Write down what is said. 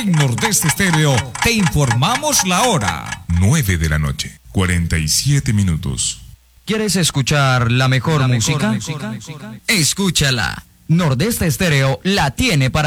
En Nordeste Estéreo te informamos la hora. 9 de la noche, 47 minutos. ¿Quieres escuchar la mejor música? Escúchala. Nordeste Estéreo la tiene para